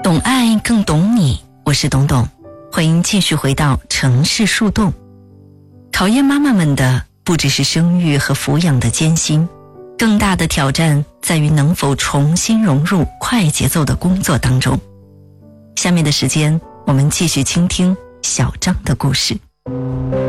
懂爱更懂你，我是董董，欢迎继续回到城市树洞。考验妈妈们的不只是生育和抚养的艰辛，更大的挑战在于能否重新融入快节奏的工作当中。下面的时间，我们继续倾听小张的故事。